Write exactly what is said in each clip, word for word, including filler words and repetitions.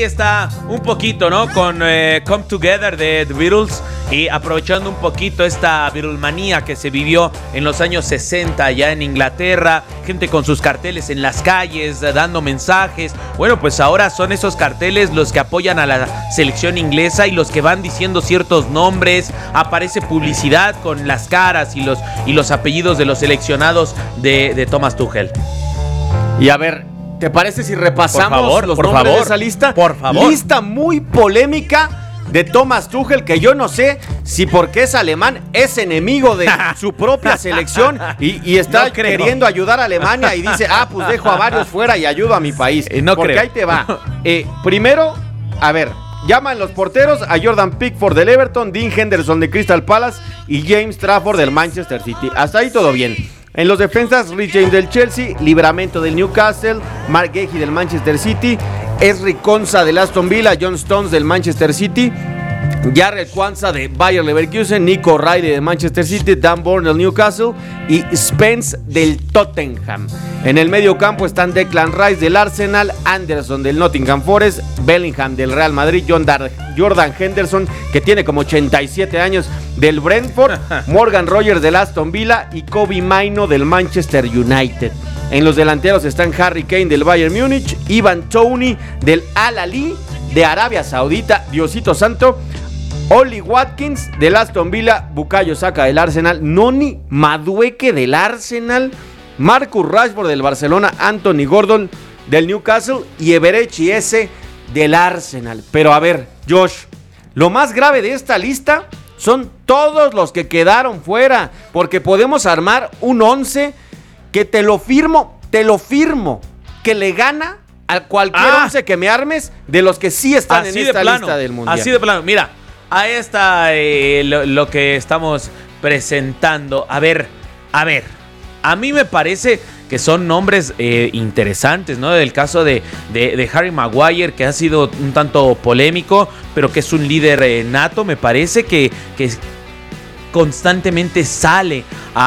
está un poquito, ¿no? Con eh, Come Together de The Beatles y aprovechando un poquito esta Beatlemanía que se vivió en los años sesenta allá en Inglaterra, gente con sus carteles en las calles, dando mensajes. Bueno, pues ahora son esos carteles los que apoyan a la selección inglesa y los que van diciendo ciertos nombres. Aparece publicidad con las caras y los, y los apellidos de los seleccionados de, de Thomas Tuchel. Y a ver, ¿te parece si repasamos por favor, los por nombres favor, de esa lista? Por favor. Lista muy polémica de Thomas Tuchel, que yo no sé si porque es alemán es enemigo de su propia selección y, y está no queriendo ayudar a Alemania y dice, ah, pues dejo a varios fuera y ayudo a mi país. Eh, no porque creo. ahí te va. Eh, primero, a ver, llaman los porteros a Jordan Pickford del Everton, Dean Henderson de Crystal Palace y James Trafford del Manchester City. Hasta ahí todo bien. En los defensas, Rich James del Chelsea, Livramento del Newcastle, Mark Guehi del Manchester City, Ezri Konsa del Aston Villa, John Stones del Manchester City, Jarrell Kwanzaa de Bayer Leverkusen, Nico Riley de Manchester City, Dan Burn del Newcastle y Spence del Tottenham. En el medio campo están Declan Rice del Arsenal, Anderson del Nottingham Forest, Bellingham del Real Madrid, Jordan Henderson, que tiene como ochenta y siete años, del Brentford, Morgan Rogers del Aston Villa y Kobbie Mainoo del Manchester United. En los delanteros están Harry Kane del Bayern Múnich, Ivan Toney del Al Ahly de Arabia Saudita, Diosito Santo, Oli Watkins del Aston Villa, Bukayo Saka del Arsenal, Noni Madueke del Arsenal, Marcus Rashford del Barcelona, Anthony Gordon del Newcastle y Eberechi Eze del Arsenal. Pero a ver, Josh, lo más grave de esta lista son todos los que quedaron fuera, porque podemos armar un once que te lo firmo, te lo firmo, que le gana a cualquier ah, once que me armes de los que sí están en esta plano, lista del Mundial. Así de plano, mira, ahí está eh, lo, lo que estamos presentando. A ver, a ver, a mí me parece que son nombres eh, interesantes, ¿no? Del caso de, de, de Harry Maguire, que ha sido un tanto polémico, pero que es un líder eh, nato. Me parece que, que constantemente sale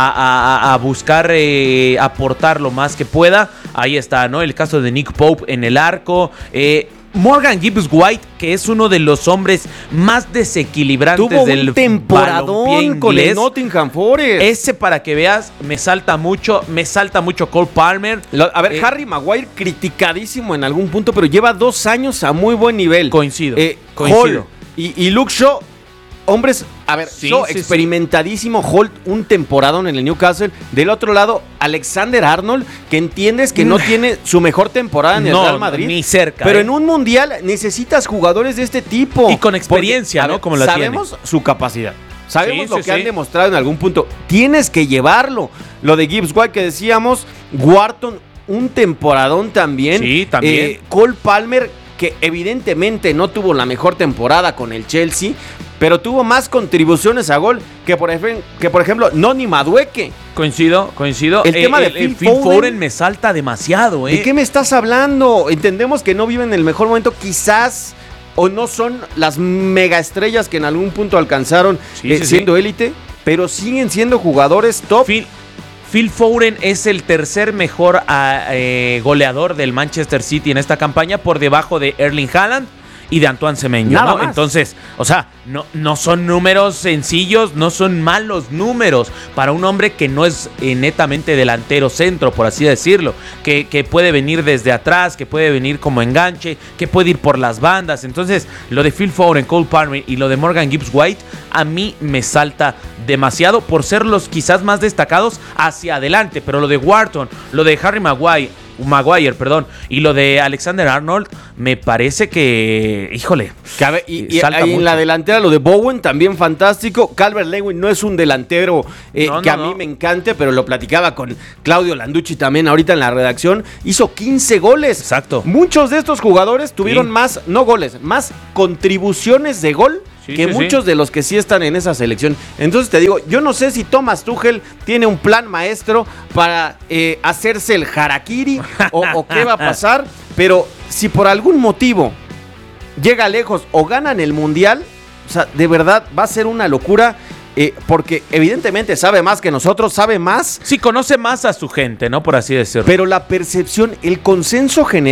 a, a, a buscar eh, aportar lo más que pueda. Ahí está, ¿no? El caso de Nick Pope en el arco. Eh, Morgan Gibbs White, que es uno de los hombres más desequilibrantes Tuvo del un temporadón con el Nottingham Forest. Ese, para que veas, me salta mucho, me salta mucho Cole Palmer. Lo, a ver, eh, Harry Maguire criticadísimo en algún punto, pero lleva dos años a muy buen nivel. Coincido, eh, coincido. Hall y, y Luke Shaw, hombres, a ver, sí, Shaw sí, experimentadísimo, sí. Holt un temporadón en el Newcastle. Del otro lado, Alexander Arnold, que entiendes que no tiene su mejor temporada en el no, Real Madrid. Ni cerca. Pero eh. en un mundial necesitas jugadores de este tipo. Y con experiencia, porque, ¿no? Ver, Como la sabemos tiene. su capacidad. Sabemos sí, lo sí, que sí. han demostrado en algún punto. Tienes que llevarlo. Lo de Gibbs White que decíamos, Wharton, un temporadón también. Sí, también. Eh, Cole Palmer, que evidentemente no tuvo la mejor temporada con el Chelsea, pero tuvo más contribuciones a gol que por ejemplo, que por ejemplo Noni Madueke. Coincido, coincido. El eh, tema de el, Phil, el Phil Foden, Foden me salta demasiado, ¿eh? ¿De qué me estás hablando? Entendemos que no viven en el mejor momento, quizás, o no son las mega estrellas que en algún punto alcanzaron sí, eh, sí, siendo sí. élite, pero siguen siendo jugadores top. Phil, Phil Foden es el tercer mejor eh, goleador del Manchester City en esta campaña, por debajo de Erling Haaland y de Antoine Semenyo, Nada ¿no? más. Entonces, o sea, no, no son números sencillos, no son malos números para un hombre que no es eh, netamente delantero centro, por así decirlo, que, que puede venir desde atrás, que puede venir como enganche, que puede ir por las bandas. Entonces, lo de Phil Foden, Cole Palmer y lo de Morgan Gibbs White, a mí me salta demasiado por ser los quizás más destacados hacia adelante, pero lo de Wharton, lo de Harry Maguire, Maguire, perdón, y lo de Alexander Arnold, me parece que, híjole, Cabe, y, y ahí en la delantera lo de Bowen también fantástico. Calvert-Lewin no es un delantero eh, no, que no, a mí no. me encante, pero lo platicaba con Claudio Landucci también ahorita en la redacción. Hizo quince goles. Exacto. Muchos de estos jugadores tuvieron Sí. más, no goles, más contribuciones de gol Sí, que sí, muchos sí. de los que sí están en esa selección. Entonces te digo, yo no sé si Thomas Tuchel tiene un plan maestro para eh, hacerse el harakiri o, o qué va a pasar, pero si por algún motivo llega lejos o ganan el Mundial, o sea, de verdad va a ser una locura. Eh, porque evidentemente sabe más que nosotros, sabe más. Sí, conoce más a su gente, ¿no? Por así decirlo. Pero la percepción, el consenso general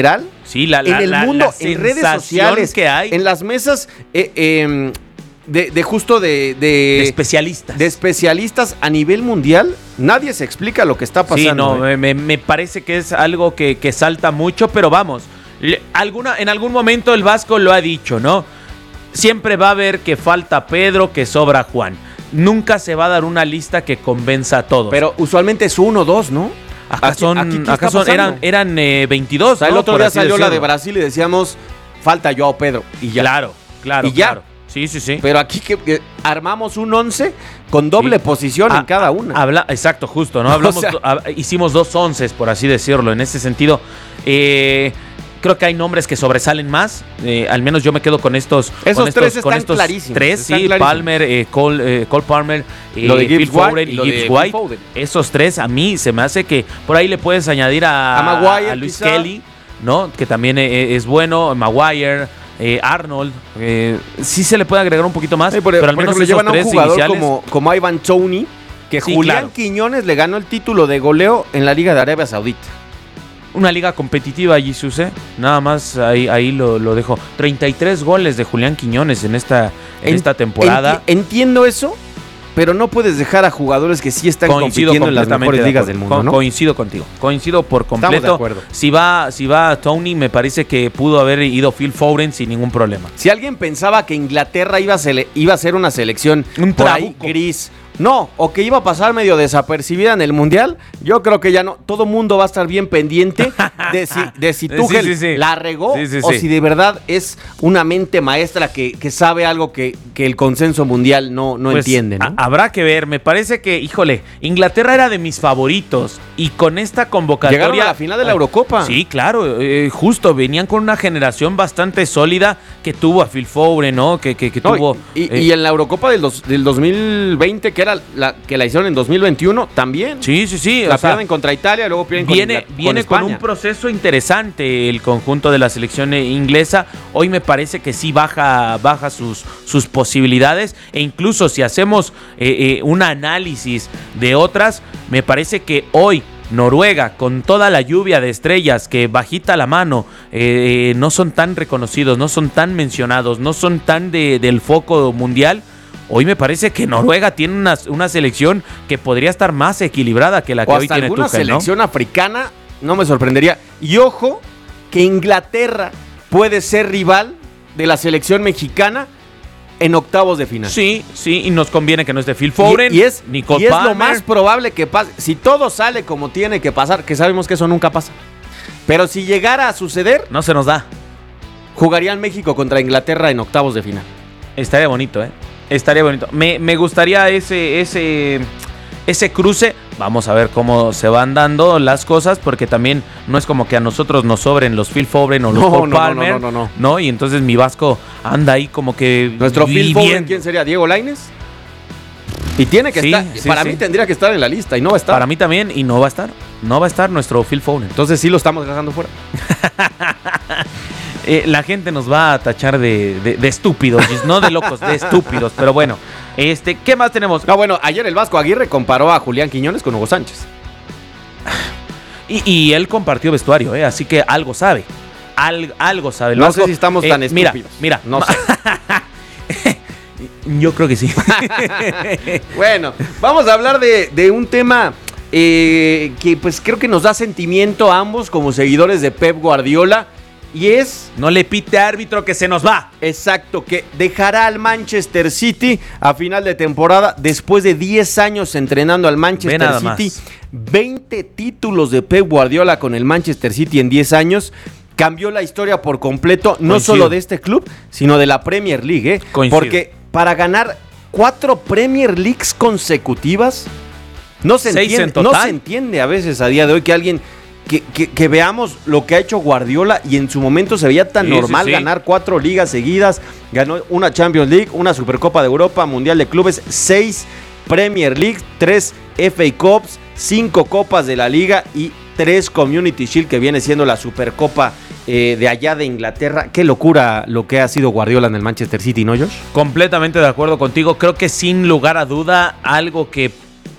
Sí, la, la, en el la, mundo, la en redes sociales, que hay. En las mesas eh, eh, de, de justo de, de, de especialistas. De especialistas a nivel mundial, nadie se explica lo que está pasando. Sí, no, eh. me, me parece que es algo que, que salta mucho, pero vamos, le, alguna, en algún momento el Vasco lo ha dicho, ¿no? Siempre va a haber que falta Pedro, que sobra Juan. Nunca se va a dar una lista que convenza a todos. Pero usualmente es uno o dos, ¿no? Acá Aquí- son, aquí, ¿qué acá está son eran, pasando? eran eh, veintidós, O sea, el ¿no? otro Por día así salió la de decirlo. Brasil y decíamos, falta Joao Pedro. Y ya. Claro, claro, Y ya. claro. Sí, sí, sí. Pero aquí que, que armamos un once con doble Sí. posición Ah, en cada una. Habla, exacto, justo, ¿no? O Hablamos, sea- do- hab- hicimos dos onces, por así decirlo, en ese sentido. Eh, creo que hay nombres que sobresalen más. Eh, al menos yo me quedo con estos. Esos con estos, tres con están estos clarísimos, Tres, están sí, clarísimos. Palmer, eh, Cole, eh, Cole Palmer, eh, Lo de Phil Gibbs White Foden y y lo de Gibbs Phil White. Foden. Esos tres a mí se me hace que por ahí le puedes añadir a, A Maguire, a Luis quizá. Kelly, ¿no? Que también eh, es bueno, Maguire. Eh, Arnold, eh, sí se le puede agregar un poquito más, Sí, por, pero al por menos ejemplo, esos llevan a un tres jugador iniciales. como, como Ivan Toney, que Sí, Julián claro. Quiñones le ganó el título de goleo en la Liga de Arabia Saudita. Una liga competitiva, Jesús, ¿eh? Nada más ahí, ahí lo, lo dejo. treinta y tres goles de Julián Quiñones en esta, en En- esta temporada. Enti- entiendo eso, pero no puedes dejar a jugadores que sí están Coincido compitiendo en las completamente mejores de ligas acuerdo. del mundo, Co- ¿no? Coincido contigo. Coincido por Estamos de completo. acuerdo. Si va, si va Tony, me parece que pudo haber ido Phil Foden sin ningún problema. Si alguien pensaba que Inglaterra iba a, sele- iba a ser una selección Un por ahí trabuco. gris, no, o que iba a pasar medio desapercibida en el Mundial, yo creo que ya no. Todo mundo va a estar bien pendiente de si, de si Sí, Tuchel sí, sí. la regó Sí, sí, o sí. si de verdad es una mente maestra que, que sabe algo que, que el consenso mundial no, no Pues, entiende, ¿no? a- habrá que ver. Me parece que, híjole, Inglaterra era de mis favoritos. Y con esta convocatoria. Llegaron a la final de la Eurocopa. Sí, claro. eh, justo, venían con una generación bastante sólida que tuvo a Phil Foden, ¿no? Que, que, que No, tuvo. y, y- eh, y en la Eurocopa del, dos- del dos mil veinte, que era la que la hicieron en dos mil veintiuno, también. Sí, sí, sí. La o sea, pierden contra Italia, luego pierden con Viene, Ingla- viene con, España. un proceso interesante el conjunto de la selección eh, inglesa. Hoy me parece que sí baja, baja sus, sus posibilidades. E incluso si hacemos eh, eh, un análisis de otras, me parece que hoy Noruega, con toda la lluvia de estrellas que bajita la mano, eh, no son tan reconocidos, no son tan mencionados, no son tan de, del foco mundial. Hoy me parece que Noruega tiene una, una selección que podría estar más equilibrada que la que o hoy hasta tiene alguna Tuchel, ¿no? selección africana, no me sorprendería. Y ojo, que Inglaterra puede ser rival de la selección mexicana en octavos de final. Sí, sí, y nos conviene que no esté Phil Foden, y, y es, Nicole y es Palmer. lo más probable que pase. Si todo sale como tiene que pasar, que sabemos que eso nunca pasa. Pero si llegara a suceder, No se nos da. jugarían México contra Inglaterra en octavos de final. Estaría bonito, ¿eh? Estaría bonito. Me, me gustaría ese, ese, ese cruce. Vamos a ver cómo se van dando las cosas, porque también no es como que a nosotros nos sobren los Phil Foden o los No, Cole no, no, Palmer. no, no, no. ¿no? Y entonces mi Vasco anda ahí como que Nuestro Phil viviendo. Foden, ¿quién sería? ¿Diego Lainez? Y tiene que Sí, estar. sí, para sí. mí tendría que estar en la lista y no va a estar. Para mí también, y no va a estar. No va a estar nuestro Phil Foden. Entonces sí lo estamos dejando fuera. Eh, la gente nos va a tachar de, de- de estúpidos, no de locos, de estúpidos. Pero bueno, este, ¿qué más tenemos? No, bueno, ayer el Vasco Aguirre comparó a Julián Quiñones con Hugo Sánchez. Y, y él compartió vestuario, ¿eh? Así que algo sabe. Al- algo sabe. El No Vasco, sé si estamos eh, tan mira, estúpidos. Mira, No sé. Yo creo que sí. Bueno, vamos a hablar de, de un tema eh, que pues creo que nos da sentimiento a ambos como seguidores de Pep Guardiola. Y es, No le pite árbitro que se nos va. exacto, que dejará al Manchester City a final de temporada después de diez años entrenando al Ve Manchester nada City. más. veinte títulos de Pep Guardiola con el Manchester City en diez años. Cambió la historia por completo, no Coincido. solo de este club, sino de la Premier League. ¿eh? Coincido. Porque para ganar cuatro Premier Leagues consecutivas, no se, Seis en entiende, no total. se entiende a veces a día de hoy que alguien... Que, que- que veamos lo que ha hecho Guardiola y en su momento se veía tan Sí, normal sí, sí. ganar cuatro ligas seguidas, ganó una Champions League, una Supercopa de Europa, Mundial de Clubes, seis Premier League, tres F A Cups, cinco Copas de la Liga y tres Community Shield, que viene siendo la Supercopa eh, de allá de Inglaterra. Qué locura lo que ha sido Guardiola en el Manchester City, ¿no, Josh? Completamente de acuerdo contigo. Creo que sin lugar a duda, algo que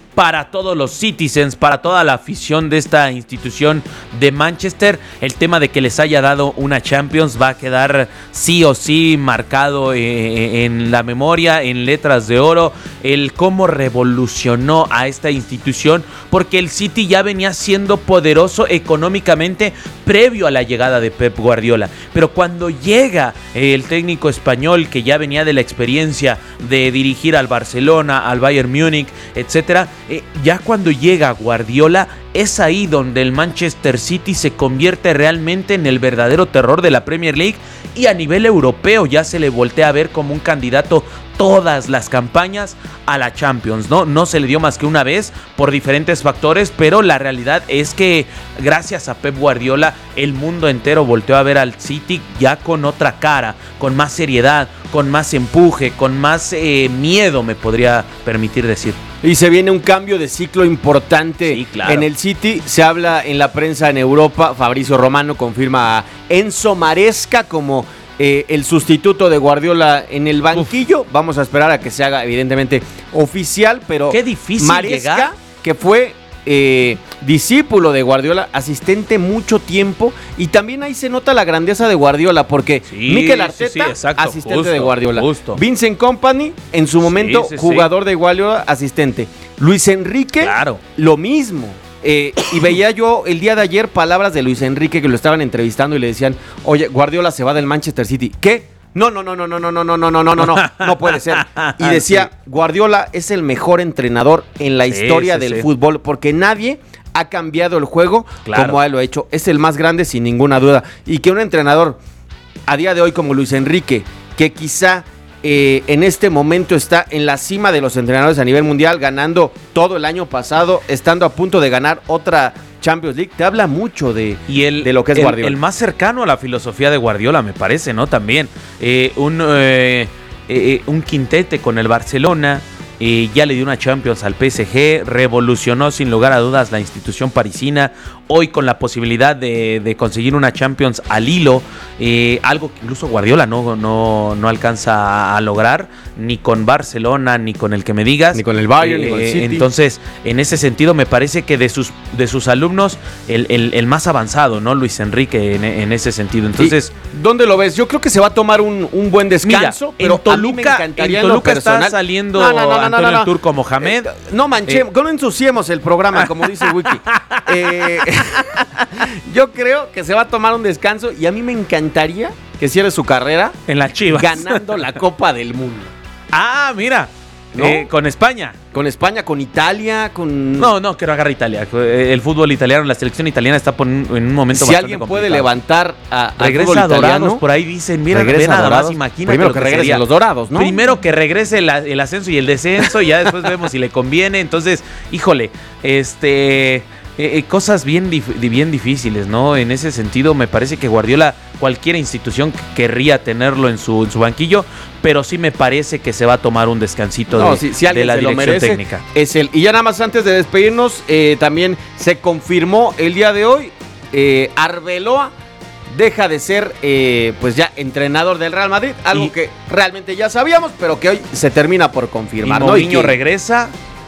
para todos los citizens, para toda la afición de esta institución de Manchester. El tema de que les haya dado una Champions va a quedar sí o sí marcado eh, en la memoria, en letras de oro, el cómo revolucionó a esta institución, porque el City ya venía siendo poderoso económicamente previo a la llegada de Pep Guardiola, pero cuando llega el técnico español que ya venía de la experiencia de dirigir al Barcelona, al Bayern Múnich, etcétera, eh, ya cuando llega Guardiola es ahí donde el Manchester City se convierte realmente en el verdadero terror de la Premier League, y a nivel europeo ya se le voltea a ver como un candidato todas las campañas a la Champions, ¿no? No se le dio más que una vez por diferentes factores, pero la realidad es que gracias a Pep Guardiola el mundo entero volteó a ver al City ya con otra cara, con más seriedad, con más empuje, con más eh, miedo, me podría permitir decir. Y se viene un cambio de ciclo importante sí, claro. en el City. Se habla en la prensa en Europa. Fabrizio Romano confirma a Enzo Maresca como eh, el sustituto de Guardiola en el banquillo. Uf. Vamos a esperar a que se haga evidentemente oficial, pero qué difícil Maresca, llegar. que fue eh, discípulo de Guardiola, asistente mucho tiempo, y también ahí se nota la grandeza de Guardiola, porque sí, Mikel Arteta, sí, sí, exacto, asistente justo, de Guardiola, justo. Vincent Kompany, en su momento sí, sí, jugador sí. de Guardiola, asistente. Luis Enrique, claro. lo mismo. Eh, y veía yo el día de ayer palabras de Luis Enrique que lo estaban entrevistando y le decían, oye, Guardiola se va del Manchester City. ¿Qué? No, no, no, no, no, no, no, no, no, no, no, no, no puede ser. Y decía, sí. Guardiola es el mejor entrenador en la historia sí, sí, del sí. fútbol, porque nadie ha cambiado el juego claro. como él lo ha hecho. Es el más grande sin ninguna duda. Y que un entrenador a día de hoy como Luis Enrique, que quizá eh, en este momento está en la cima de los entrenadores a nivel mundial, ganando todo el año pasado, estando a punto de ganar otra Champions League, te habla mucho de, y el, de lo que es el, Guardiola. El más cercano a la filosofía de Guardiola, me parece, ¿no? También eh, un, eh, eh, un quintete con el Barcelona, eh, ya le dio una Champions al P S G, revolucionó sin lugar a dudas la institución parisina, hoy con la posibilidad de, de conseguir una Champions al hilo, eh, algo que incluso Guardiola no, no, no alcanza a lograr, ni con Barcelona, ni con el que me digas. Ni con el Bayern, eh, ni con el City. Entonces, en ese sentido, me parece que de sus, de sus alumnos, el, el, el más avanzado, ¿no? Luis Enrique, en, en ese sentido. Entonces, ¿y dónde lo ves? Yo creo que se va a tomar un, un buen descanso, mira, pero en Toluca, a mí me encantaría en Toluca en lo personal. Está saliendo no, no, no, Antonio no, no, no. el Turco Mohamed. Eh, no manchemos, eh. no ensuciemos el programa, como dice Wiki. eh, yo creo que se va a tomar un descanso y a mí me encantaría que cierre su carrera en la Chivas, ganando la Copa del Mundo. Ah, mira, ¿no? eh, con España. Con España, con Italia, con... No, no, que no agarre Italia. El fútbol italiano, la selección italiana está por un, en un momento si bastante alguien complicado. Puede levantar a, a regresa a Dorados, por ahí dicen, mira, ve nada más, imagínate. Primero que, que regresen los Dorados, ¿no? Primero que regrese el, el ascenso y el descenso, y ya después vemos si le conviene. Entonces, híjole, este... Eh, eh, cosas bien, dif- bien difíciles, ¿no? En ese sentido, me parece que Guardiola, cualquier institución querría tenerlo en su, en su banquillo, pero sí me parece que se va a tomar un descansito no, de, si, si de la dirección merece, técnica. Es el, y ya nada más antes de despedirnos, eh, también se confirmó el día de hoy, eh, Arbeloa deja de ser eh, pues ya entrenador del Real Madrid, algo y, que realmente ya sabíamos, pero que hoy se termina por confirmar. Y Mourinho ¿no? regresa...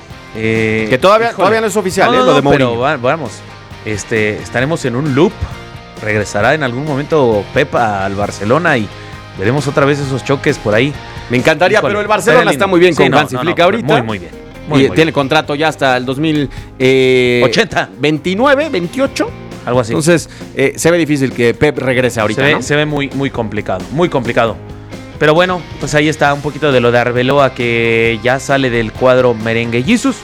Eh, que todavía, todavía no es oficial, no, no, eh, lo de Mourinho. Pero vamos, este, estaremos en un loop. Regresará en algún momento Pep al Barcelona y veremos otra vez esos choques por ahí. Me encantaría, Híjole, pero el Barcelona está muy bien sí, con no, Hansi no, Flick no, ahorita. Muy, muy bien. Muy, y muy tiene bien. contrato ya hasta el dos mil ochenta, veintinueve, veintiocho. Algo así. Entonces, eh, se ve difícil que Pep regrese ahorita. Se ve, ¿no? se ve muy, muy complicado, muy complicado. Pero bueno, pues ahí está un poquito de lo de Arbeloa, que ya sale del cuadro merengue Jesus.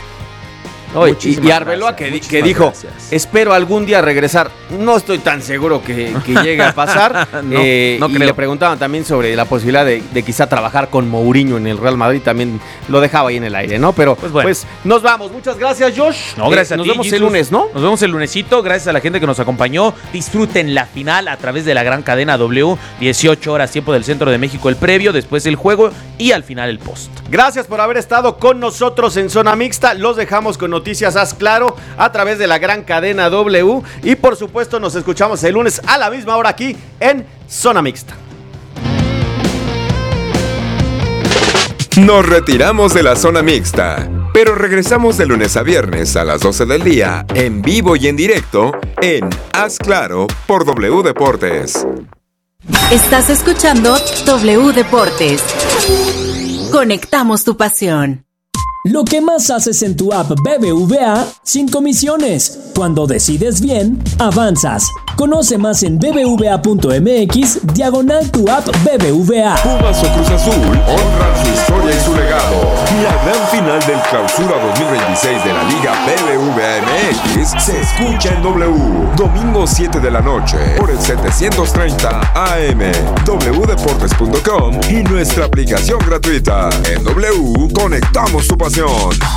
Oh, y, y Arbeloa que, que dijo, gracias. Espero algún día regresar. No estoy tan seguro que, que llegue a pasar. no, eh, no y creo. Le preguntaban también sobre la posibilidad de, de quizá trabajar con Mourinho en el Real Madrid. También lo dejaba ahí en el aire, ¿no? Pero pues, bueno. pues nos vamos. Muchas gracias, Josh. No, gracias eh, a Nos ti, vemos Jesus. el lunes, ¿no? Nos vemos el lunesito. Gracias a la gente que nos acompañó. Disfruten la final a través de la gran cadena W. dieciocho horas, tiempo del centro de México, el previo, después el juego y al final el post. Gracias por haber estado con nosotros en Zona Mixta. Los dejamos con noticias Haz Claro a través de la gran cadena W y por supuesto nos escuchamos el lunes a la misma hora aquí en Zona Mixta. Nos retiramos de la Zona Mixta, Pero regresamos de lunes a viernes a las doce del día, en vivo y en directo, en Haz Claro por W Deportes. Estás escuchando W Deportes. Conectamos tu pasión. Lo que más haces en tu app B B V A sin comisiones. Cuando decides bien, avanzas. Conoce más en bbva.mx diagonal tu app B B V A. Pumas o Cruz Azul honran su historia y su legado. La gran final del Clausura dos mil veintiséis de la Liga B B V A M X se escucha en W. Domingo siete de la noche por el setecientos treinta A M, w deportes punto com y nuestra aplicación gratuita. En W, conectamos tu pasión.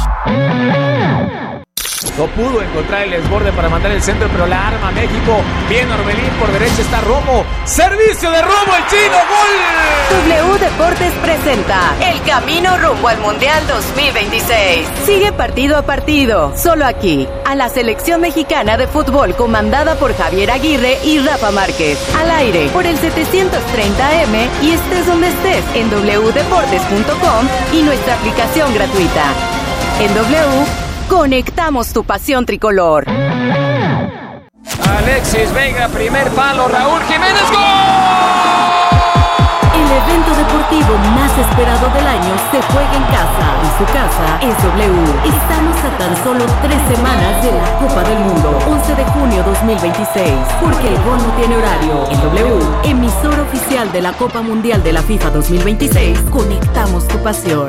No pudo encontrar el desborde para mandar el centro, pero la arma México. Bien Orbelín, por derecha está Romo. Servicio de Romo, el chino, gol. W Deportes presenta el camino rumbo al Mundial dos mil veintiséis. Sigue partido a partido, solo aquí, a la selección mexicana de fútbol comandada por Javier Aguirre y Rafa Márquez. Al aire, por el setecientos treinta A M y estés donde estés en w deportes punto com y nuestra aplicación gratuita. En W, conectamos tu pasión tricolor. Alexis Vega, primer palo, Raúl Jiménez, ¡gol! El evento deportivo más esperado del año se juega en casa y su casa es W. Estamos a tan solo tres semanas de la Copa del Mundo, once de junio dos mil veintiséis, porque el gol no tiene horario. En W, emisor oficial de la Copa Mundial de la FIFA dos mil veintiséis, conectamos tu pasión.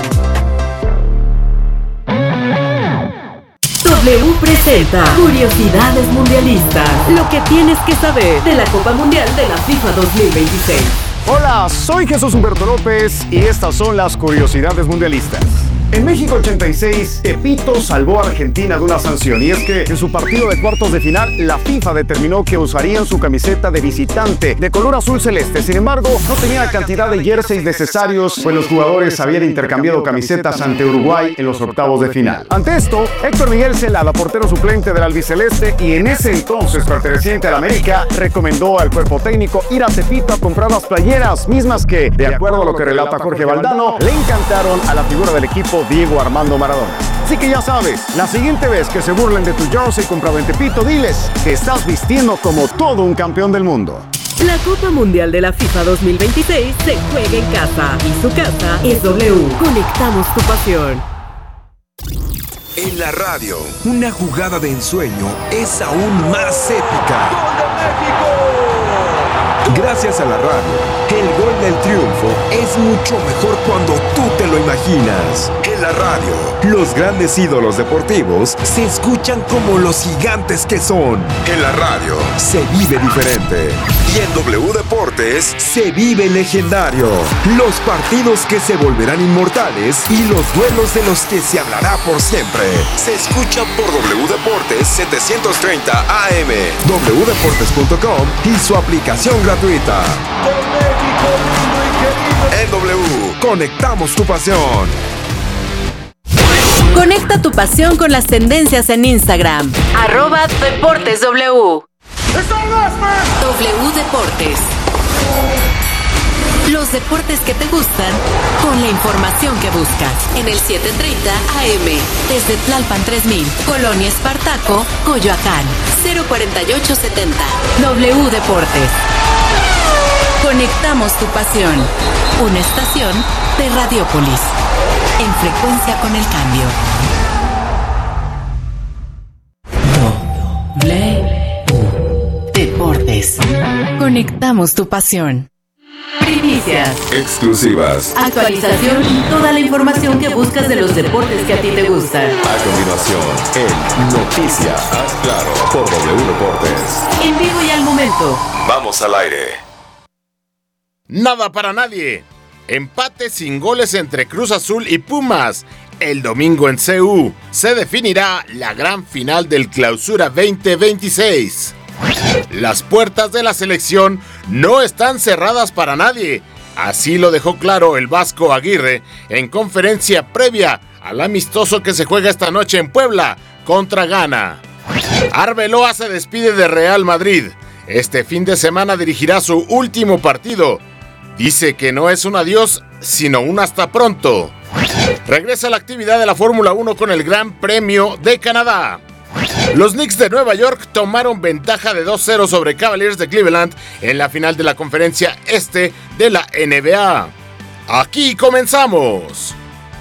W presenta Curiosidades Mundialistas, lo que tienes que saber de la Copa Mundial de la FIFA dos mil veintiséis. Hola, soy Jesús Humberto López y estas son las Curiosidades Mundialistas. En México ochenta y seis, Tepito salvó a Argentina de una sanción, y es que en su partido de cuartos de final, la FIFA determinó que usarían su camiseta de visitante de color azul celeste. Sin embargo, no tenía cantidad de jerseys necesarios, pues los jugadores habían intercambiado camisetas ante Uruguay en los octavos de final. Ante esto, Héctor Miguel Celada, portero suplente del albiceleste y en ese entonces perteneciente al América, recomendó al cuerpo técnico ir a Tepito a comprar las playeras, mismas que, de acuerdo a lo que relata Jorge Valdano, le encantaron a la figura del equipo Diego Armando Maradona. Así que ya sabes, la siguiente vez que se burlen de tu jersey comprado en Tepito, diles que estás vistiendo como todo un campeón del mundo. La Copa Mundial de la FIFA dos mil veintiséis se juega en casa y su casa es W. Conectamos tu pasión. En la radio, una jugada de ensueño es aún más épica. ¡Gol de México! Gracias a la radio, el gol del triunfo es mucho mejor cuando tú te lo imaginas. En la radio, los grandes ídolos deportivos se escuchan como los gigantes que son. En la radio, se vive diferente. Y en W Deportes, se vive legendario. Los partidos que se volverán inmortales y los duelos de los que se hablará por siempre. Se escuchan por W Deportes setecientos treinta A M, w deportes punto com y su aplicación gratuita. En W, conectamos tu pasión. Conecta tu pasión con las tendencias en Instagram. Arroba Deportes W. W Deportes. Los deportes que te gustan con la información que buscas. En el setecientos treinta A M. Desde Tlalpan tres mil. Colonia Espartaco, Coyoacán. cero cuarenta y ocho setenta. W Deportes. Conectamos tu pasión. Una estación de Radiópolis. En frecuencia con el cambio. W Deportes. Conectamos tu pasión. Primicias. Exclusivas. Actualización y toda la información que buscas de los deportes que a ti te gustan. A continuación, en Noticias Haz Claro por W Deportes. En vivo y al momento. Vamos al aire. Nada para nadie. Empate sin goles entre Cruz Azul y Pumas. El domingo en C U se definirá la gran final del Clausura veinte veintiséis. Las puertas de la selección no están cerradas para nadie. Así lo dejó claro el Vasco Aguirre en conferencia previa al amistoso que se juega esta noche en Puebla contra Ghana. Arbeloa se despide de Real Madrid. Este fin de semana dirigirá su último partido. Dice que no es un adiós, sino un hasta pronto. Regresa la actividad de la Fórmula uno con el Gran Premio de Canadá. Los Knicks de Nueva York tomaron ventaja de dos cero sobre Cavaliers de Cleveland en la final de la conferencia este de la N B A. Aquí comenzamos.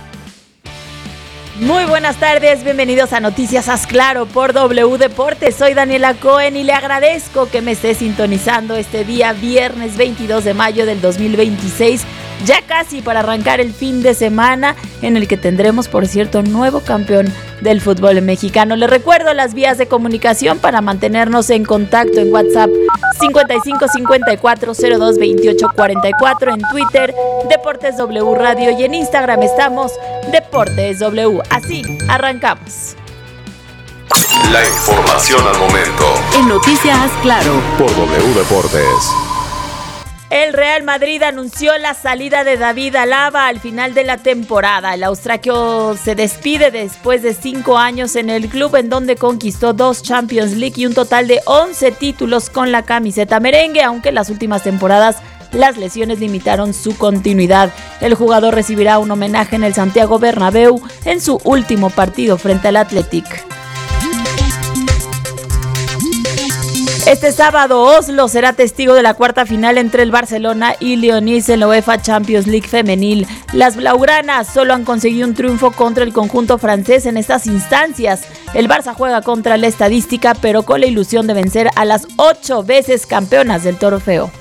Muy buenas tardes, bienvenidos a Noticias Haz Claro por W Deportes. Soy Daniela Cohen y le agradezco que me esté sintonizando este día viernes veintidós de mayo del dos mil veintiséis, ya casi para arrancar el fin de semana en el que tendremos, por cierto, nuevo campeón del fútbol mexicano. Les recuerdo las vías de comunicación para mantenernos en contacto en WhatsApp cincuenta y cinco cincuenta y cuatro cero dos veintiocho cuarenta y cuatro, en Twitter Deportes W Radio y en Instagram estamos Deportes W. Así arrancamos. La información al momento En Noticias Claro por W Deportes. El Real Madrid anunció la salida de David Alaba al final de la temporada. El austriaco se despide después de cinco años en el club, en donde conquistó dos Champions League y un total de once títulos con la camiseta merengue, aunque en las últimas temporadas las lesiones limitaron su continuidad. El jugador recibirá un homenaje en el Santiago Bernabéu en su último partido frente al Athletic. Este sábado Oslo será testigo de la cuarta final entre el Barcelona y Leonis en la UEFA Champions League femenil. Las blaugranas solo han conseguido un triunfo contra el conjunto francés en estas instancias. El Barça juega contra la estadística, pero con la ilusión de vencer a las ocho veces campeonas del trofeo.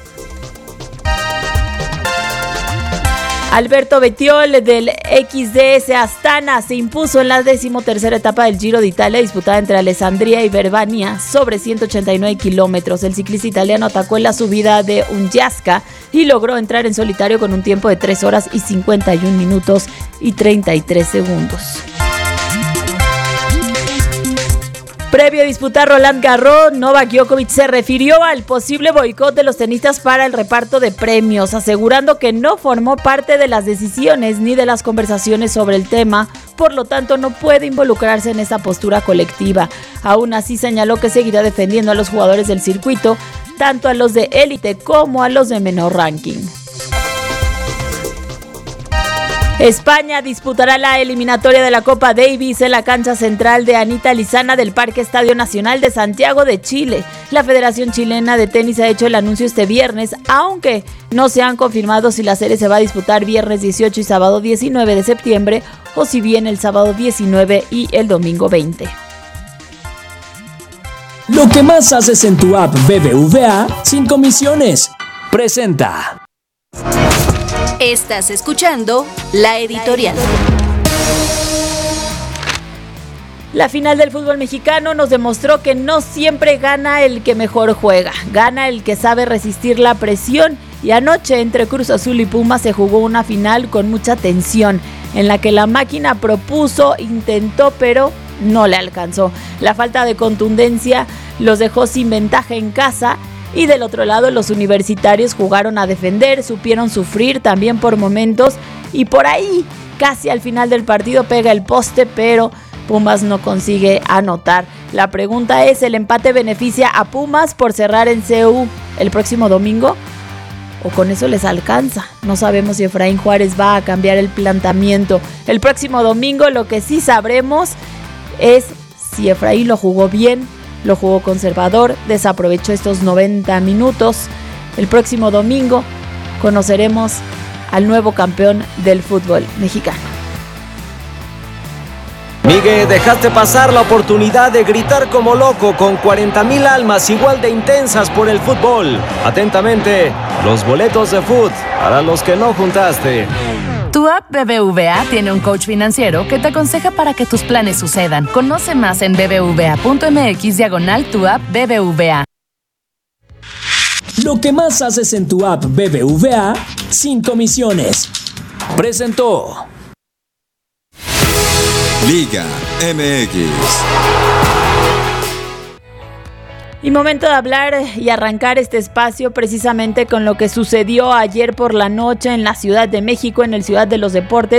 Alberto Bettiol del X D S Astana se impuso en la decimotercera etapa del Giro de Italia disputada entre Alessandria y Verbania sobre ciento ochenta y nueve kilómetros. El ciclista italiano atacó en la subida de Unjasca y logró entrar en solitario con un tiempo de tres horas y cincuenta y un minutos y treinta y tres segundos. Previo a disputar Roland Garros, Novak Djokovic se refirió al posible boicot de los tenistas para el reparto de premios, asegurando que no formó parte de las decisiones ni de las conversaciones sobre el tema, por lo tanto no puede involucrarse en esa postura colectiva. Aún así señaló que seguirá defendiendo a los jugadores del circuito, tanto a los de élite como a los de menor ranking. España disputará la eliminatoria de la Copa Davis en la cancha central de Anita Lizana del Parque Estadio Nacional de Santiago de Chile. La Federación Chilena de Tenis ha hecho el anuncio este viernes, aunque no se han confirmado si la serie se va a disputar viernes dieciocho y sábado diecinueve de septiembre, o si bien el sábado diecinueve y el domingo veinte. Lo que más haces en tu app B B V A sin comisiones. Presenta. Estás escuchando La Editorial. La final del fútbol mexicano nos demostró que no siempre gana el que mejor juega, gana el que sabe resistir la presión. Y anoche entre Cruz Azul y Pumas se jugó una final con mucha tensión, en la que la máquina propuso, intentó, pero no le alcanzó. La falta de contundencia los dejó sin ventaja en casa. Y del otro lado los universitarios jugaron a defender, supieron sufrir también por momentos y por ahí casi al final del partido pega el poste, pero Pumas no consigue anotar. La pregunta es, ¿el empate beneficia a Pumas por cerrar en C U el próximo domingo? ¿O con eso les alcanza? No sabemos si Efraín Juárez va a cambiar el planteamiento el próximo domingo. Lo que sí sabremos es si Efraín lo jugó bien, lo jugó conservador, desaprovechó estos noventa minutos. El próximo domingo conoceremos al nuevo campeón del fútbol mexicano. Miguel, dejaste pasar la oportunidad de gritar como loco con cuarenta mil almas igual de intensas por el fútbol. Atentamente, los boletos de fútbol para los que no juntaste. Tu app B B V A tiene un coach financiero que te aconseja para que tus planes sucedan. Conoce más en bbva.mx diagonal tu app B B V A. Lo que más haces en tu app B B V A sin comisiones. Presentó Liga M X. Y momento de hablar y arrancar este espacio precisamente con lo que sucedió ayer por la noche en la Ciudad de México, en el Ciudad de los Deportes,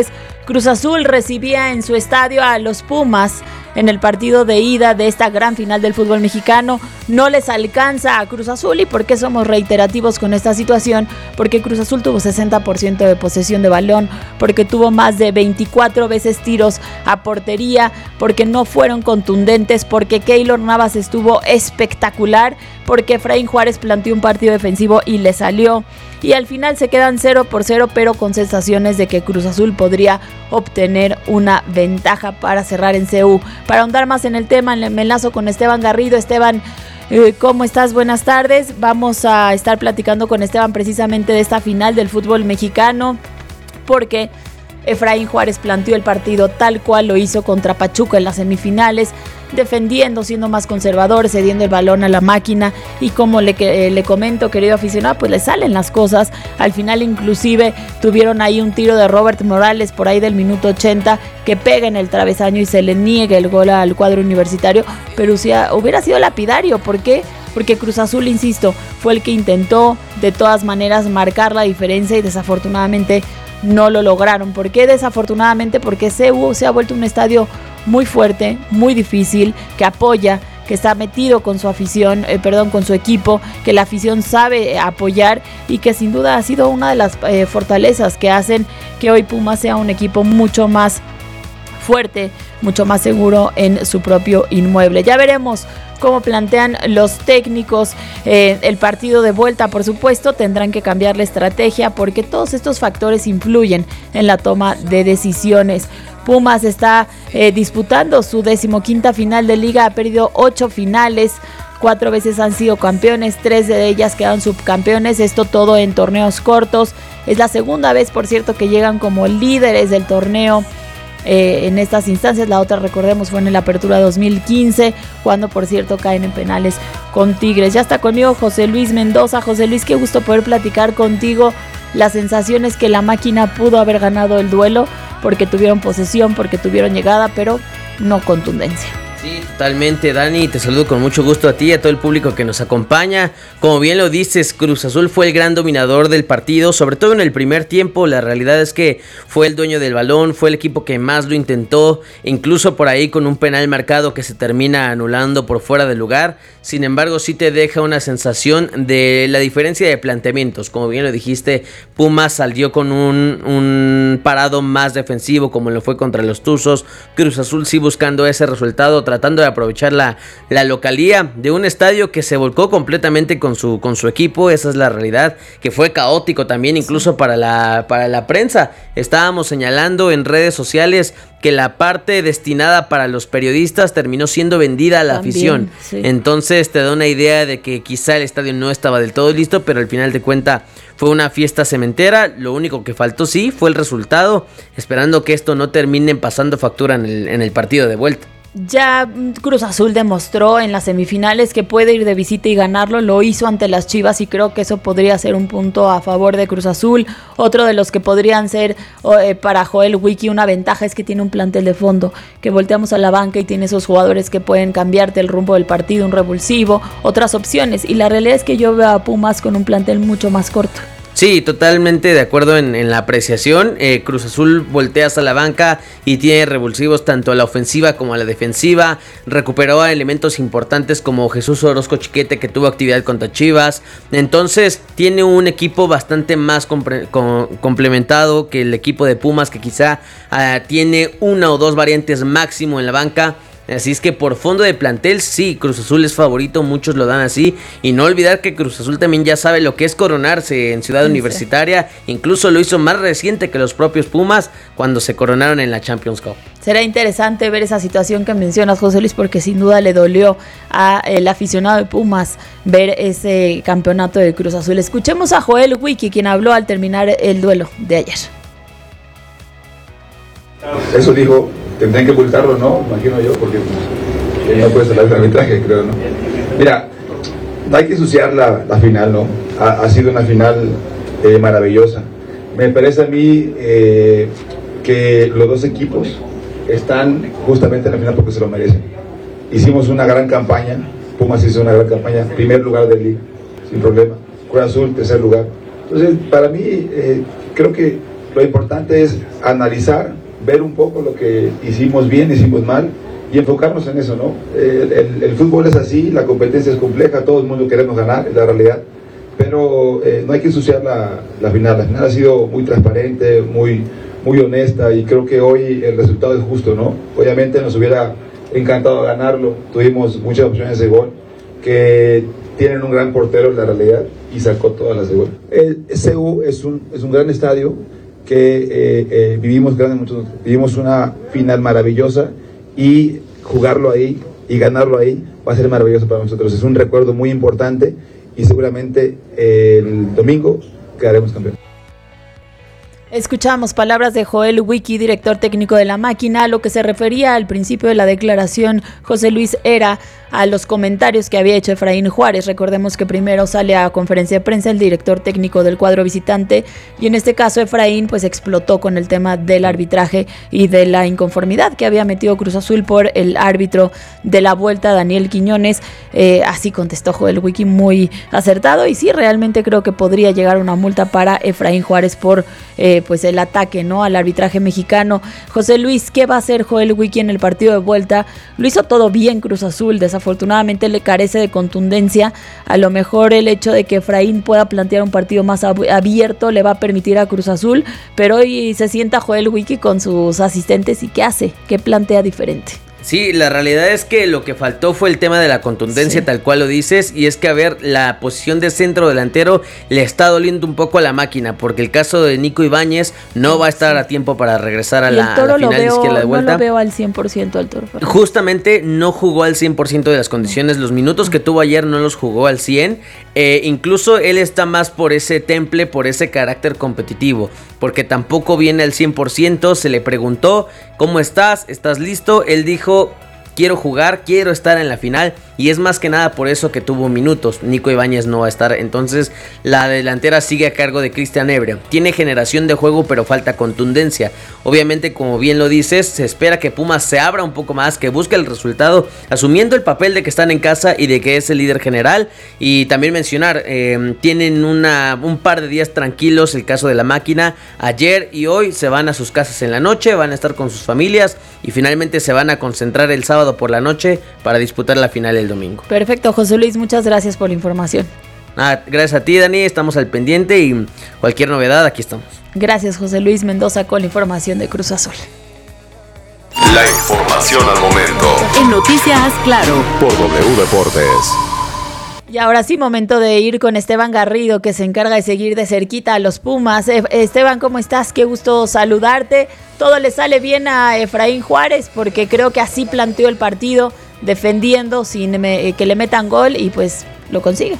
Cruz Azul recibía en su estadio a los Pumas en el partido de ida de esta gran final del fútbol mexicano. No les alcanza a Cruz Azul. ¿Y por qué somos reiterativos con esta situación? Porque Cruz Azul tuvo sesenta por ciento de posesión de balón, porque tuvo más de veinticuatro veces tiros a portería, porque no fueron contundentes, porque Keylor Navas estuvo espectacular, porque Efraín Juárez planteó un partido defensivo y le salió. Y al final se quedan cero por cero, pero con sensaciones de que Cruz Azul podría obtener una ventaja para cerrar en C U. Para ahondar más en el tema, me enlazo con Esteban Garrido. Esteban, eh, ¿cómo estás? Buenas tardes. Vamos a estar platicando con Esteban precisamente de esta final del fútbol mexicano, porque Efraín Juárez planteó el partido tal cual lo hizo contra Pachuca en las semifinales, defendiendo, siendo más conservador, cediendo el balón a la máquina, y como le, eh, le comento, querido aficionado, pues le salen las cosas. Al final inclusive tuvieron ahí un tiro de Robert Morales por ahí del minuto ochenta que pega en el travesaño y se le niega el gol al cuadro universitario, pero si hubiera sido lapidario. ¿Por qué? Porque Cruz Azul, insisto, fue el que intentó de todas maneras marcar la diferencia y desafortunadamente no lo lograron. ¿Por qué desafortunadamente? Porque C U se ha vuelto un estadio muy fuerte, muy difícil, que apoya, que está metido con su afición, eh, perdón, con su equipo, que la afición sabe apoyar y que sin duda ha sido una de las eh, fortalezas que hacen que hoy Pumas sea un equipo mucho más fuerte, mucho más seguro en su propio inmueble. Ya veremos cómo plantean los técnicos eh, el partido de vuelta. Por supuesto, tendrán que cambiar la estrategia porque todos estos factores influyen en la toma de decisiones. Pumas está eh, disputando su decimoquinta final de liga, ha perdido ocho finales, cuatro veces han sido campeones, tres de ellas quedan subcampeones, esto todo en torneos cortos. Es la segunda vez, por cierto, que llegan como líderes del torneo Eh, en estas instancias. La otra, recordemos, fue en la apertura dos mil quince, cuando por cierto caen en penales con Tigres. Ya está conmigo José Luis Mendoza. José Luis, qué gusto poder platicar contigo. La sensación es que la máquina pudo haber ganado el duelo porque tuvieron posesión, porque tuvieron llegada, pero no contundencia. Sí, totalmente, Dani, te saludo con mucho gusto a ti y a todo el público que nos acompaña. Como bien lo dices, Cruz Azul fue el gran dominador del partido, sobre todo en el primer tiempo. La realidad es que fue el dueño del balón, fue el equipo que más lo intentó, incluso por ahí con un penal marcado que se termina anulando por fuera de lugar. Sin embargo, sí te deja una sensación de la diferencia de planteamientos. Como bien lo dijiste, Pumas salió con un, un parado más defensivo, como lo fue contra los Tuzos. Cruz Azul sí buscando ese resultado, tratando de aprovechar la, la localía de un estadio que se volcó completamente con su, con su equipo. Esa es la realidad, que fue caótico también incluso para la, para la prensa. Estábamos señalando en redes sociales que la parte destinada para los periodistas terminó siendo vendida a la también, afición. Sí. Entonces te da una idea de que quizá el estadio no estaba del todo listo, pero al final de cuentas fue una fiesta cementera. Lo único que faltó sí fue el resultado, esperando que esto no termine pasando factura en el, en el partido de vuelta. Ya Cruz Azul demostró en las semifinales que puede ir de visita y ganarlo, lo hizo ante las Chivas y creo que eso podría ser un punto a favor de Cruz Azul. Otro de los que podrían ser eh, para Joel Wiki una ventaja es que tiene un plantel de fondo, que volteamos a la banca y tiene esos jugadores que pueden cambiarte el rumbo del partido, un revulsivo, otras opciones, y la realidad es que yo veo a Pumas con un plantel mucho más corto. Sí, totalmente de acuerdo en, en la apreciación. eh, Cruz Azul voltea hasta la banca y tiene revulsivos tanto a la ofensiva como a la defensiva. Recuperó a elementos importantes como Jesús Orozco Chiquete, que tuvo actividad contra Chivas. Entonces tiene un equipo bastante más compre- com- complementado que el equipo de Pumas, que quizá uh, tiene una o dos variantes máximo en la banca. Así es que por fondo de plantel, sí, Cruz Azul es favorito, muchos lo dan así. Y no olvidar que Cruz Azul también ya sabe lo que es coronarse en Ciudad sí, Universitaria. Sí. Incluso lo hizo más reciente que los propios Pumas cuando se coronaron en la Champions Cup. Será interesante ver esa situación que mencionas, José Luis, porque sin duda le dolió al aficionado de Pumas ver ese campeonato de Cruz Azul. Escuchemos a Joel Wiki, quien habló al terminar el duelo de ayer. Eso dijo, tendrían que publicarlo, ¿no? Imagino yo, porque pues, él no puede salir del arbitraje, creo, ¿no? Mira, no hay que ensuciar la, la final, ¿no? Ha, ha sido una final eh, maravillosa. Me parece a mí eh, que los dos equipos están justamente en la final porque se lo merecen. Hicimos una gran campaña, Pumas hizo una gran campaña, primer lugar de liga, sin problema. Cruz Azul, tercer lugar. Entonces, para mí, eh, creo que lo importante es analizar ver un poco lo que hicimos bien, hicimos mal y enfocarnos en eso, ¿no? El, el, el fútbol es así, la competencia es compleja, todo el mundo queremos ganar, es la realidad, pero eh, no hay que ensuciar la, la final. La final ha sido muy transparente, muy, muy honesta y creo que hoy el resultado es justo, ¿no? Obviamente nos hubiera encantado ganarlo, tuvimos muchas opciones de gol que tienen un gran portero en la realidad y sacó todas las de gol. El C U es un, es un gran estadio que eh, eh, vivimos, grandes, vivimos una final maravillosa y jugarlo ahí y ganarlo ahí va a ser maravilloso para nosotros. Es un recuerdo muy importante y seguramente eh, el domingo quedaremos campeones. Escuchamos palabras de Joel Wiki, director técnico de La Máquina, a lo que se refería al principio de la declaración. José Luis era a los comentarios que había hecho Efraín Juárez. Recordemos que primero sale a conferencia de prensa el director técnico del cuadro visitante y en este caso Efraín pues explotó con el tema del arbitraje y de la inconformidad que había metido Cruz Azul por el árbitro de la vuelta, Daniel Quiñones. Eh, así contestó Joel Wiki, muy acertado, y sí, realmente creo que podría llegar una multa para Efraín Juárez por eh, pues el ataque, ¿no?, al arbitraje mexicano. José Luis, ¿qué va a hacer Joel Wiki en el partido de vuelta? Lo hizo todo bien Cruz Azul, desafortunadamente le carece de contundencia. A lo mejor el hecho de que Efraín pueda plantear un partido más ab- abierto le va a permitir a Cruz Azul, pero hoy se sienta Joel Wiki con sus asistentes y ¿qué hace? ¿Qué plantea diferente? Sí, la realidad es que lo que faltó fue el tema de la contundencia, sí, tal cual lo dices, y es que, a ver, la posición de centro delantero le está doliendo un poco a La Máquina, porque el caso de Nico Ibáñez no va a estar a tiempo para regresar a la, a la final veo, izquierda de vuelta. No lo veo al cien por ciento al Toro. Justamente no jugó al cien por ciento de las condiciones, los minutos que tuvo ayer no los jugó al cien, eh, incluso él está más por ese temple, por ese carácter competitivo, porque tampoco viene al cien por ciento. Se le preguntó, ¿cómo estás? ¿Estás listo? Él dijo, quiero jugar, quiero estar en la final, y es más que nada por eso que tuvo minutos. Nico Ibáñez no va a estar, entonces la delantera sigue a cargo de Cristian Ebre. Tiene generación de juego, pero falta contundencia. Obviamente, como bien lo dices, se espera que Pumas se abra un poco más, que busque el resultado, asumiendo el papel de que están en casa y de que es el líder general. Y también mencionar, eh, tienen una, un par de días tranquilos, el caso de La Máquina. Ayer y hoy se van a sus casas en la noche, van a estar con sus familias y finalmente se van a concentrar el sábado por la noche para disputar la final el domingo. Perfecto, José Luis, muchas gracias por la información. Ah, gracias a ti, Dani, estamos al pendiente y cualquier novedad, aquí estamos. Gracias, José Luis Mendoza, con la información de Cruz Azul. La información al momento. En Noticias Claro. Por W Deportes. Y ahora sí, momento de ir con Esteban Garrido, que se encarga de seguir de cerquita a los Pumas. Eh, Esteban, ¿cómo estás? Qué gusto saludarte. Todo le sale bien a Efraín Juárez, porque creo que así planteó el partido, defendiendo sin me, que le metan gol, y pues lo consigue.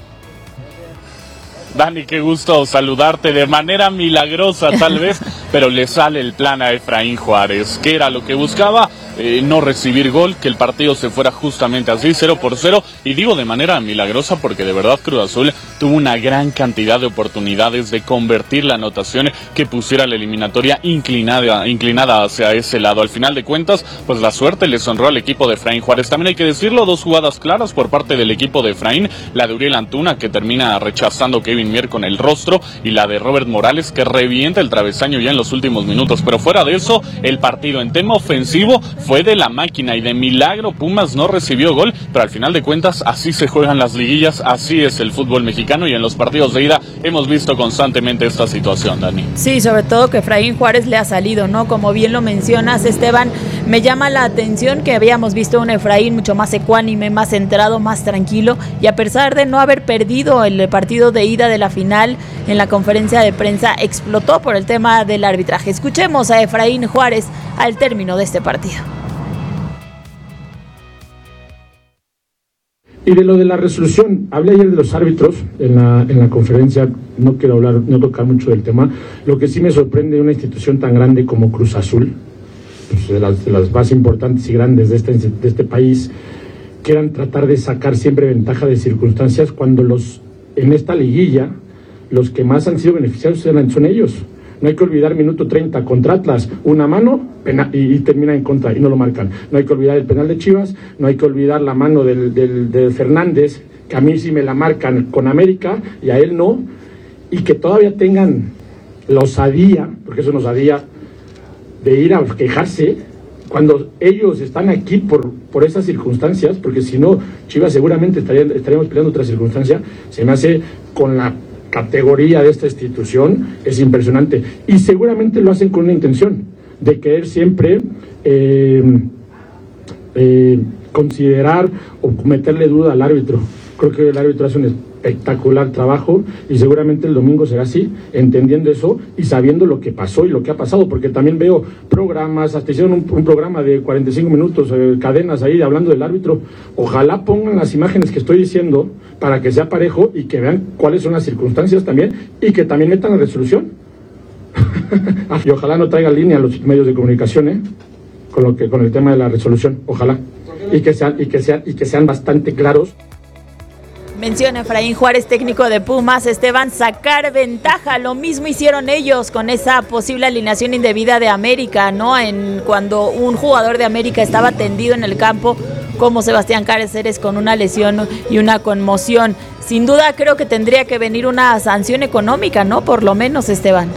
Dani, qué gusto saludarte de manera milagrosa tal vez, pero le sale el plan a Efraín Juárez. ¿Qué era lo que buscaba? Eh, no recibir gol, que el partido se fuera justamente así, cero por cero, y digo de manera milagrosa porque de verdad Cruz Azul tuvo una gran cantidad de oportunidades de convertir la anotación que pusiera la eliminatoria inclinada, inclinada hacia ese lado. Al final de cuentas, pues la suerte les honró al equipo de Efraín Juárez. También hay que decirlo, dos jugadas claras por parte del equipo de Efraín, la de Uriel Antuna, que termina rechazando Kevin Mier con el rostro, y la de Robert Morales, que revienta el travesaño ya en los últimos minutos. Pero fuera de eso, el partido en tema ofensivo fue de La Máquina, y de milagro Pumas no recibió gol, pero al final de cuentas así se juegan las liguillas, así es el fútbol mexicano, y en los partidos de ida hemos visto constantemente esta situación, Dani. Sí, sobre todo que Efraín Juárez le ha salido, ¿no? Como bien lo mencionas, Esteban, me llama la atención que habíamos visto un Efraín mucho más ecuánime, más centrado, más tranquilo, y a pesar de no haber perdido el partido de ida de la final, en la conferencia de prensa explotó por el tema del arbitraje. Escuchemos a Efraín Juárez al término de este partido. Y de lo de la resolución, hablé ayer de los árbitros en la, en la conferencia, no quiero hablar, no tocar mucho del tema. Lo que sí me sorprende de una institución tan grande como Cruz Azul, pues de, las, de las más importantes y grandes de este, de este país, quieran tratar de sacar siempre ventaja de circunstancias cuando los en esta liguilla los que más han sido beneficiados son ellos. No hay que olvidar minuto treinta contra Atlas, una mano pena, y, y termina en contra y no lo marcan. No hay que olvidar el penal de Chivas, no hay que olvidar la mano del, del, del Fernández, que a mí sí me la marcan con América y a él no, y que todavía tengan la osadía, porque eso es osadía, de ir a quejarse cuando ellos están aquí por, por esas circunstancias, porque si no, Chivas seguramente estaría, estaríamos peleando otra circunstancia. Se me hace, con la categoría de esta institución, es impresionante, y seguramente lo hacen con una intención de querer siempre eh, eh, considerar o meterle duda al árbitro. Creo que el árbitro hace un espectacular trabajo y seguramente el domingo será así, entendiendo eso y sabiendo lo que pasó y lo que ha pasado, porque también veo programas, hasta hicieron un, un programa de cuarenta y cinco minutos, eh, cadenas ahí hablando del árbitro. Ojalá pongan las imágenes que estoy diciendo para que sea parejo y que vean cuáles son las circunstancias también y que también metan la resolución. Y ojalá no traigan línea a los medios de comunicación, ¿eh? con lo que con el tema de la resolución, ojalá, y que sean y que sean y que sean bastante claros. Menciona Efraín Juárez, técnico de Pumas, Esteban, sacar ventaja. Lo mismo hicieron ellos con esa posible alineación indebida de América, ¿no? En cuando un jugador de América estaba tendido en el campo, como Sebastián Cáceres, con una lesión y una conmoción. Sin duda creo que tendría que venir una sanción económica, ¿no? Por lo menos, Esteban.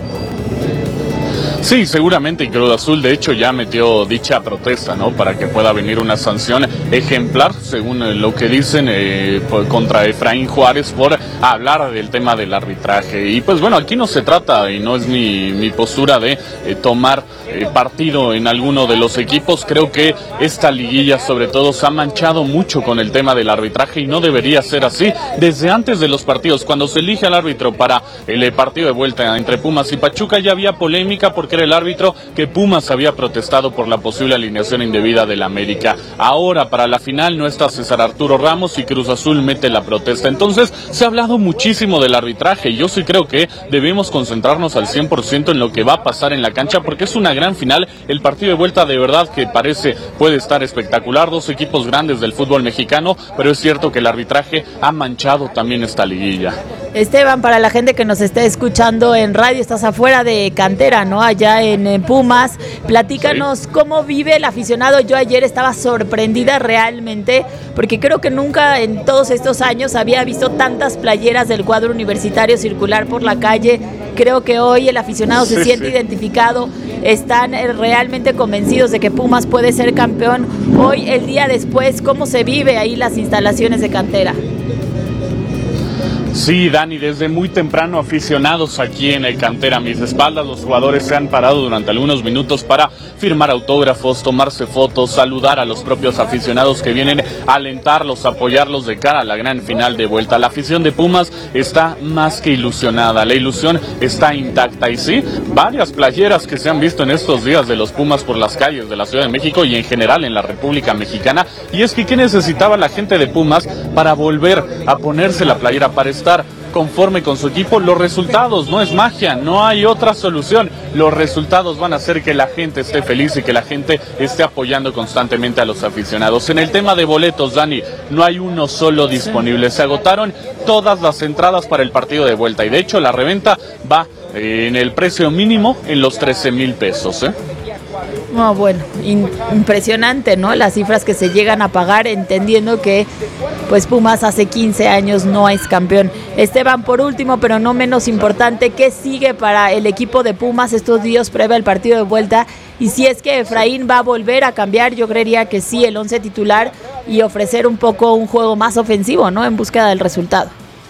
Sí, seguramente, y Cruz Azul de hecho ya metió dicha protesta, ¿no? Para que pueda venir una sanción ejemplar, según lo que dicen, eh, por, contra Efraín Juárez por hablar del tema del arbitraje. Y pues bueno, aquí no se trata, y no es mi, mi postura de eh, tomar eh, partido en alguno de los equipos. Creo que esta liguilla sobre todo se ha manchado mucho con el tema del arbitraje y no debería ser así. Desde antes de los partidos, cuando se elige al árbitro para el partido de vuelta entre Pumas y Pachuca, ya había polémica porque era el árbitro que Pumas había protestado por la posible alineación indebida del América. Ahora para la final no está César Arturo Ramos y Cruz Azul mete la protesta. Entonces se ha hablado muchísimo del arbitraje y yo sí creo que debemos concentrarnos al cien por ciento en lo que va a pasar en la cancha, porque es una gran final. El partido de vuelta de verdad que parece puede estar espectacular, dos equipos grandes del fútbol mexicano, pero es cierto que el arbitraje ha manchado también esta liguilla. Esteban, para la gente que nos esté escuchando en radio, estás afuera de cantera, ¿no? Allá en, en Pumas. Platícanos sí. cómo vive el aficionado. Yo ayer estaba sorprendida realmente, porque creo que nunca en todos estos años había visto tantas playeras del cuadro universitario circular por la calle. Creo que hoy el aficionado se sí, siente sí. identificado. Están realmente convencidos de que Pumas puede ser campeón. Hoy, el día después, ¿cómo se vive ahí las instalaciones de cantera? Sí, Dani, desde muy temprano aficionados aquí en el Cantera. A mis espaldas los jugadores se han parado durante algunos minutos para firmar autógrafos, tomarse fotos, saludar a los propios aficionados que vienen a alentarlos, a apoyarlos de cara a la gran final de vuelta. La afición de Pumas está más que ilusionada, la ilusión está intacta y sí, varias playeras que se han visto en estos días de los Pumas por las calles de la Ciudad de México y en general en la República Mexicana. Y es que ¿qué necesitaba la gente de Pumas para volver a ponerse la playera, para estar conforme con su equipo? Los resultados, no es magia, no hay otra solución. Los resultados van a hacer que la gente esté feliz y que la gente esté apoyando constantemente a los aficionados. En el tema de boletos, Dani, no hay uno solo disponible. Se agotaron todas las entradas para el partido de vuelta y de hecho la reventa va en el precio mínimo en los trece mil pesos, ¿eh? No, bueno, in, impresionante, ¿no? Las cifras que se llegan a pagar, entendiendo que pues Pumas hace quince años no es campeón. Esteban, por último, pero no menos importante, ¿qué sigue para el equipo de Pumas estos días previo al partido de vuelta? Y si es que Efraín va a volver a cambiar, yo creería que sí, el once titular y ofrecer un poco un juego más ofensivo, ¿no? En búsqueda del resultado.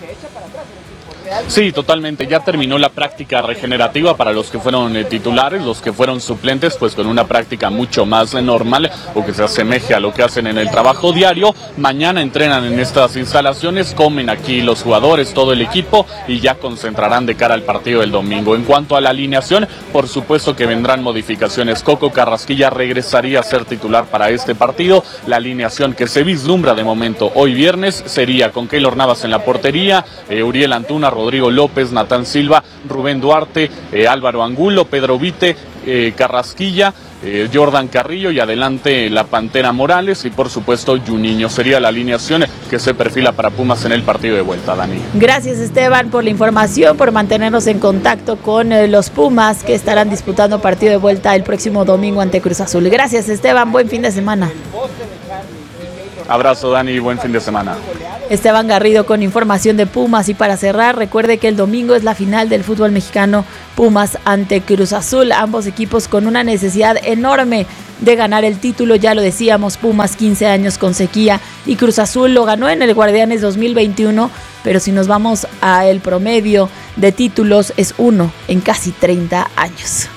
Sí, totalmente. Ya terminó la práctica regenerativa para los que fueron eh, titulares, los que fueron suplentes, pues con una práctica mucho más eh, normal o que se asemeje a lo que hacen en el trabajo diario. Mañana entrenan en estas instalaciones, comen aquí los jugadores, todo el equipo y ya concentrarán de cara al partido del domingo. En cuanto a la alineación, por supuesto que vendrán modificaciones. Coco Carrasquilla regresaría a ser titular para este partido. La alineación que se vislumbra de momento hoy viernes sería con Keylor Navas en la portería, eh, Uriel Antuna, Rodrigo López, Natán Silva, Rubén Duarte, eh, Álvaro Angulo, Pedro Vite, eh, Carrasquilla, eh, Jordan Carrillo y adelante la Pantera Morales y por supuesto Juninho. Sería la alineación que se perfila para Pumas en el partido de vuelta, Dani. Gracias, Esteban, por la información, por mantenernos en contacto con eh, los Pumas que estarán disputando partido de vuelta el próximo domingo ante Cruz Azul. Gracias, Esteban, buen fin de semana. Abrazo, Dani, buen fin de semana. Esteban Garrido con información de Pumas. Y para cerrar, recuerde que el domingo es la final del fútbol mexicano, Pumas ante Cruz Azul. Ambos equipos con una necesidad enorme de ganar el título, ya lo decíamos, Pumas quince años con sequía y Cruz Azul lo ganó en el Guardianes dos mil veintiuno, pero si nos vamos a el promedio de títulos es uno en casi treinta años.